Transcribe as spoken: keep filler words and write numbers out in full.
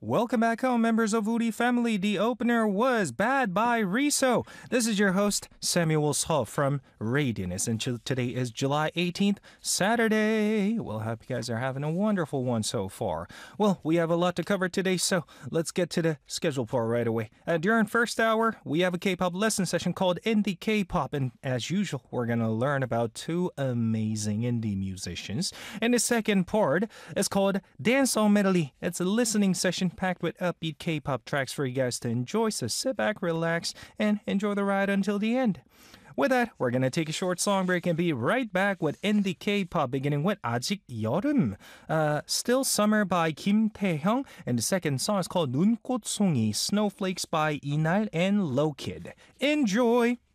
Welcome back home, members of Woody family. The opener was Bad by Riso. This is your host, Samuel Saul from Radiance, and today is July eighteenth, Saturday. Well, hope you guys are having a wonderful one so far. Well, we have a lot to cover today, so let's get to the schedule for right away. Uh, during first hour, we have a K-pop lesson session called Indie K-pop, and as usual, we're going to learn about two amazing indie musicians. And the second part is called Dance All Medley. It's a listening session packed with upbeat K-pop tracks for you guys to enjoy, so sit back, relax, and enjoy the ride until the end. With that, we're gonna take a short song break and be right back with indie K-pop, beginning with 아직 여름, uh, Still Summer by Kim Taehyung, and the second song is called 눈꽃송이, Snowflakes by Inal and Low Kid. Enjoy!